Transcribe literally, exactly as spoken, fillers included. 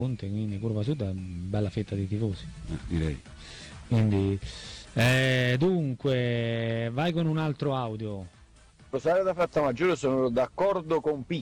Conte, quindi Curva Sud è una bella fetta di tifosi. Eh, direi. Quindi, eh, dunque, vai con un altro audio. Rosario da Frattamaggiore, sono d'accordo con P.